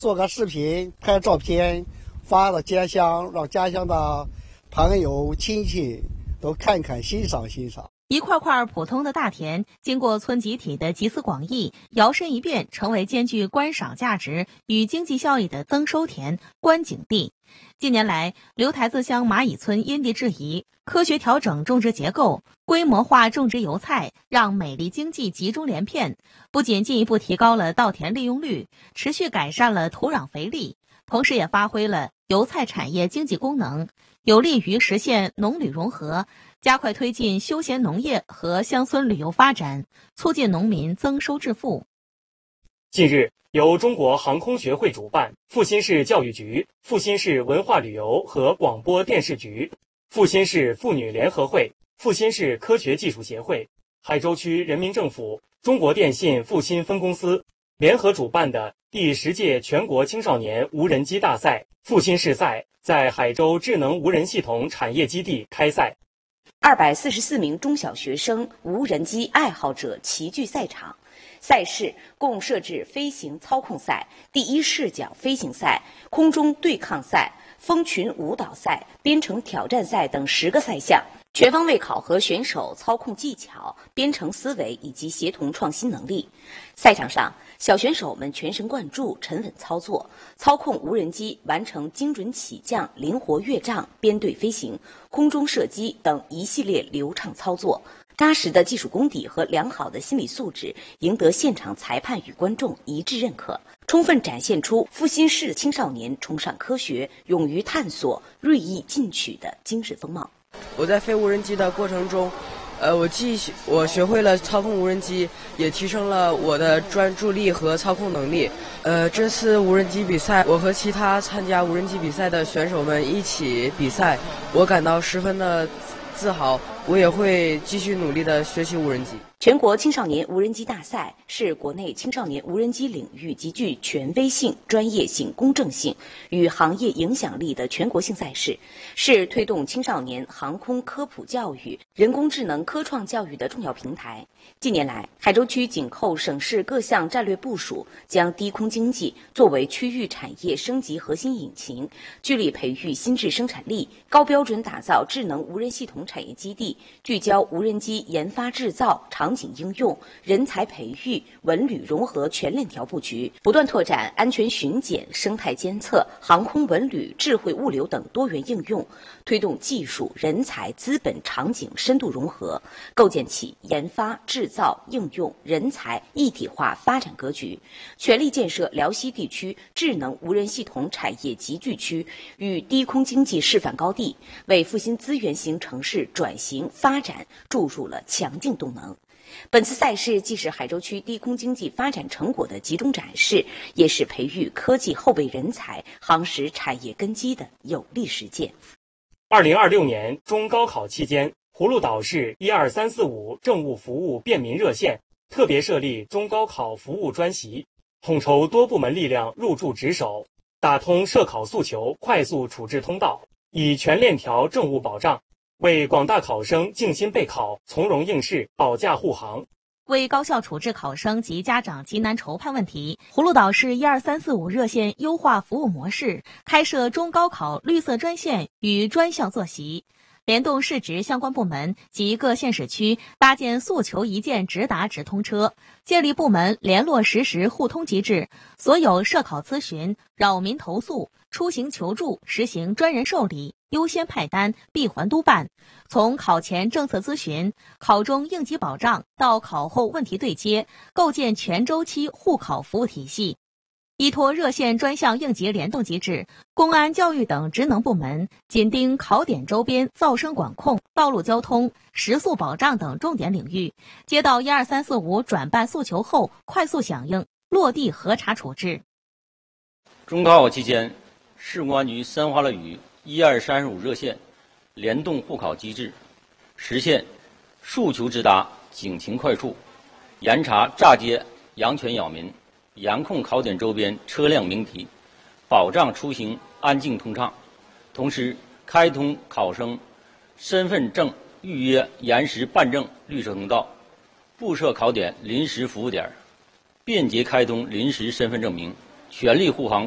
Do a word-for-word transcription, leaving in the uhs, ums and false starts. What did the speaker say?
做个视频，拍照片，发到家乡，让家乡的朋友亲戚都看看欣赏欣赏。 一块块普通的大田，经过村集体的集思广益，摇身一变成为兼具观赏价值与经济效益的增收田、观景地。近年来，刘台子乡蚂蚁村因地制宜，科学调整种植结构，规模化种植油菜，让美丽经济集中连片，不仅进一步提高了稻田利用率，持续改善了土壤肥力，同时也发挥了油菜产业经济功能，有利于实现农旅融合，加快推进休闲农业和乡村旅游发展，促进农民增收致富。 近日，由中国航空学会主办，阜新市教育局、阜新市文化旅游和广播电视局、阜新市妇女联合会、阜新市科学技术协会、海州区人民政府、中国电信阜新分公司联合主办的第十届全国青少年无人机大赛阜新市赛在海州智能无人系统产业基地开赛。 二百四十四名中小学生、无人机爱好者齐聚赛场。赛事共设置飞行操控赛、第一视角飞行赛、空中对抗赛、蜂群舞蹈赛、编程挑战赛等十个赛项，全方位考核选手操控技巧、编程思维以及协同创新能力。赛场上，小选手们全神贯注、沉稳操作，操控无人机完成精准起降、灵活越障、编队飞行、空中射击等一系列流畅操作。扎实的技术功底和良好的心理素质赢得现场裁判与观众一致认可，充分展现出阜新市青少年崇尚科学、勇于探索、锐意进取的精神风貌。 我在飞无人机的过程中，呃，我既我学会了操控无人机，也提升了我的专注力和操控能力。呃，这次无人机比赛，我和其他参加无人机比赛的选手们一起比赛，我感到十分的自豪，我也会继续努力地学习无人机。 全国青少年无人机大赛是国内青少年无人机领域极具权威性、专业性、公正性与行业影响力的全国性赛事，是推动青少年航空科普教育、人工智能科创教育的重要平台。近年来，海州区紧扣省市各项战略部署，将低空经济作为区域产业升级核心引擎，聚力培育新质生产力，高标准打造智能无人系统产业基地，聚焦无人机研发制造、场景应用、人才培育、文旅融合全链条布局，不断拓展安全巡检、生态监测、航空文旅、智慧物流等多元应用，推动技术、人才、资本、场景深度融合，构建起研发、制造、应用、人才一体化发展格局，全力建设辽西地区智能无人系统产业集聚区与低空经济示范高地，为阜新资源型城市转型发展注入了强劲动能。本次赛事既是海州区低空经济发展成果的集中展示，也是培育科技后备人才、夯实产业根基的有力实践。 二零二六年中高考期间，葫芦岛市一二三四五政务服务便民热线特别设立中高考服务专席，统筹多部门力量入驻值守，打通涉考诉求快速处置通道，以全链条政务保障，为广大考生静心备考、从容应试保驾护航。 为高效处置考生及家长急难愁盼问题，葫芦岛市一二三四五热线优化服务模式，开设中高考绿色专线与专项坐席，联动市直相关部门及各县市区，搭建诉求一键直达直通车，建立部门联络实时互通机制，所有涉考咨询、扰民投诉、出行求助实行专人受理、优先派单、闭环督办，从考前政策咨询、考中应急保障到考后问题对接，构建全周期互考服务体系。依托热线专项应急联动机制，公安、教育等职能部门紧盯考点周边噪声管控、道路交通、食宿保障等重点领域，接到一二三四五转办诉求后，快速响应，落地核查处置。 中高考期间，市公安局三花乐语一二三五热线联动互考机制，实现诉求直达、警情快速，严查炸街、养犬咬民，严控考点周边车辆鸣笛，保障出行安静通畅。同时，开通考生身份证预约延时办证绿色通道，布设考点临时服务点，便捷开通临时身份证明，全力护航